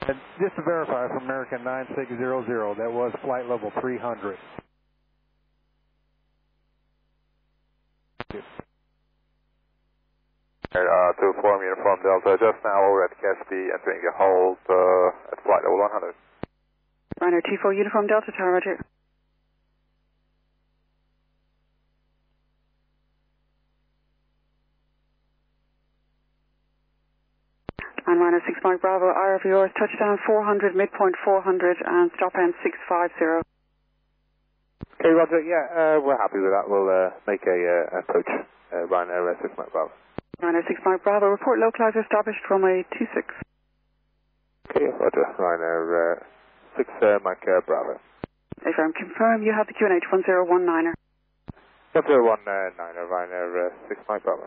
And just to verify from American 9600, that was flight level 300. To form Uniform Delta, just now over at Caspi, entering a hold at flight level 100. Ryanair 24 Uniform Delta, Tower Roger. And Ryanair 6 Mike Bravo, IR of yours, touchdown 400, midpoint 400, and stop end 650. Okay, Roger, yeah, we're happy with that. We'll make a approach, Ryanair 6 Mike Bravo. Ryanair 6 Mike Bravo, report localizer established runway 26. Okay, Roger, Ryanair 6 Mike Bravo. Affirm, confirm you have the QNH 1019er. 1019er, Ryanair 6 Mike Bravo.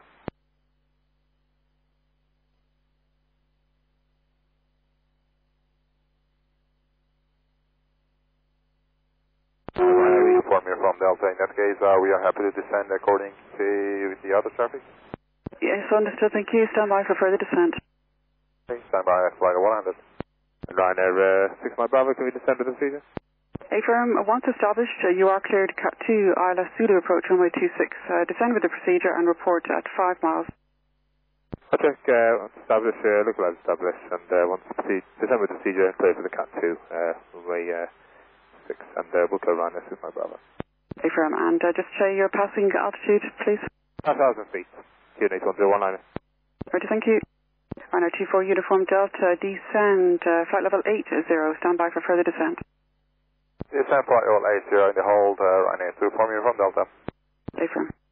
We inform you from Delta. In that case, we are happy to descend according to the other traffic. Yes, understood. Thank you. Stand by for further descent. Okay, stand by at flight 100. Ryanair 6 Mike Bravo, can we descend to the procedure? Affirm, once established, you are cleared Cat 2, ILS Zulu approach runway 26. Descend with the procedure and report at 5 miles. I'll check once established, localize established, and once descend with the procedure and clear for the Cat 2, runway 6, and we'll go around this with my brother. Affirm, and just share your passing altitude, please. 5,000 feet, QNH 1019. Ready, thank you. Ryanair 24 Uniform Delta, descend, flight level 80, stand by for further descent. Descend flight level 80 in the hold, Ryanair 2 from Uniform Delta. Affirm.